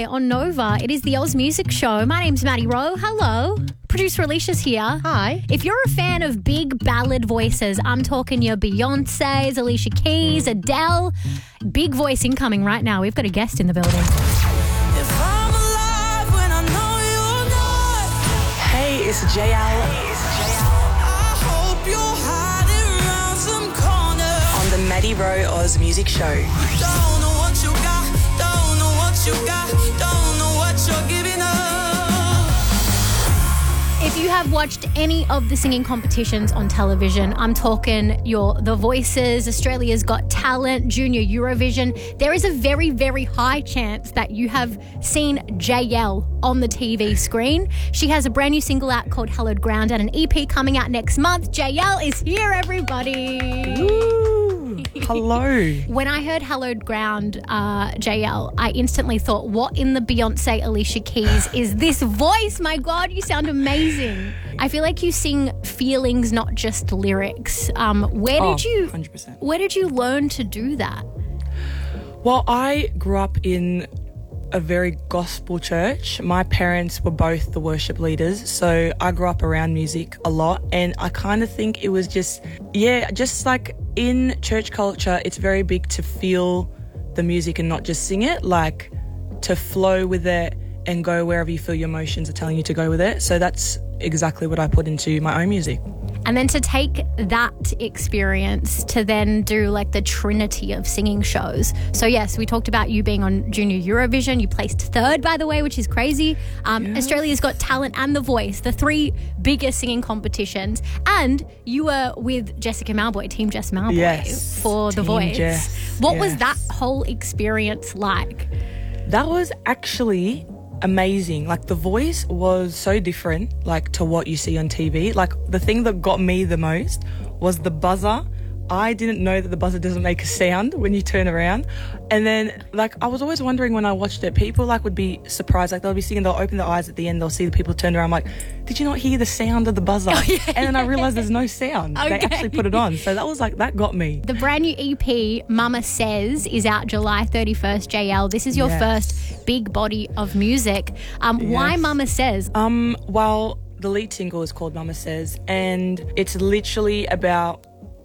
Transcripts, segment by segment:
on Nova. It is the Oz Music Show. My name's Maddie Rowe. Hello. Producer Alicia's here. Hi. If you're a fan of big ballad voices, I'm talking your Beyoncés, Alicia Keys, Adele. Big voice incoming right now. We've got a guest in the building. Hey, it's JL. On the Maddie Rowe Oz Music Show. Don't know what you got, don't know what you got, don't know what you're giving up. If you have watched any of the singing competitions on television, I'm talking your The Voices, Australia's Got Talent, Junior Eurovision, there is a very, very high chance that you have seen JL on the TV screen. She has a brand new single out called Hallowed Ground and an EP coming out next month. JL is here, everybody. Woo. Hello. When I heard Hallowed Ground, JL, I instantly thought, what in the Beyonce Alicia Keys is this voice? My God, you sound amazing. I feel like you sing feelings, not just lyrics. Where did you 100%. Where did you learn to do that? Well, I grew up in a very gospel church. My parents were both the worship leaders, so I grew up around music a lot, and I kind of think it was just like in church culture, it's very big to feel the music and not just sing it, like to flow with it and go wherever you feel your emotions are telling you to go with it. So that's exactly what I put into my own music. And then to take that experience to then do like the trinity of singing shows. So yes, we talked about you being on Junior Eurovision. You placed third, by the way, which is crazy. Australia's Got Talent and The Voice, the three biggest singing competitions. And you were with Jessica Mauboy, Team Jess Mauboy, for The Voice. Jess, what was that whole experience like? That was actually amazing. Like, The Voice was so different, like, to what you see on TV. Like, the thing that got me the most was the buzzer. I didn't know that the buzzer doesn't make a sound when you turn around. And then, like, I was always wondering when I watched it, people, like, would be surprised. Like, they'll be singing, they'll open their eyes at the end, they'll see the people turn around. I'm like, did you not hear the sound of the buzzer? And then I realised there's no sound. Okay. They actually put it on. So that was, like, that got me. The brand new EP, Mama Says, is out July 31st, JL. This is your first big body of music. Why Mama Says? Well, the lead single is called Mama Says, and it's literally about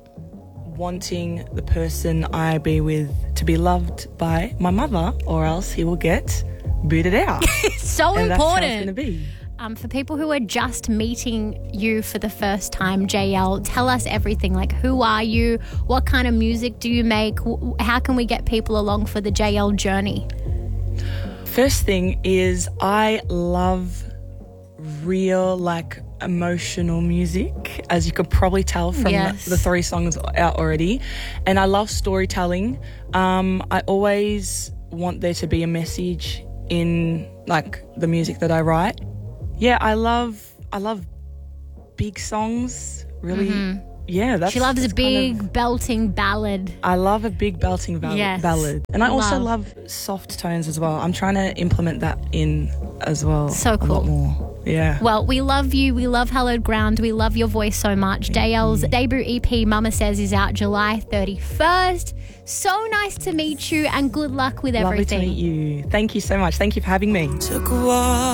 wanting the person I be with to be loved by my mother, or else he will get booted out. So and important. That's how it's going to be. For people who are just meeting you for the first time, JL, tell us everything. Like, who are you? What kind of music do you make? How can we get people along for the JL journey? First thing is I love real, like, emotional music, as you could probably tell from the three songs out already. And I love storytelling. I always want there to be a message in, like, the music that I write. Yeah, I love big songs, really. Yeah, that's... She loves a big kind of, belting ballad. I love a big belting ballad. And I also love soft tones as well. I'm trying to implement that in as well. So cool. A lot more. Yeah. Well, we love you. We love Hallowed Ground. We love your voice so much. JL's debut EP, Mama Says, is out July 31st. So nice to meet you, and good luck with everything. Lovely to meet you. Thank you so much. Thank you for having me. Took a walk